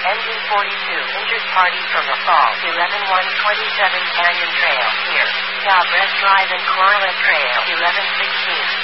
Engine 42, injured party from the fall, 11-127 Canyon Trail, here. Southwest Drive and Corla Trail, 1116.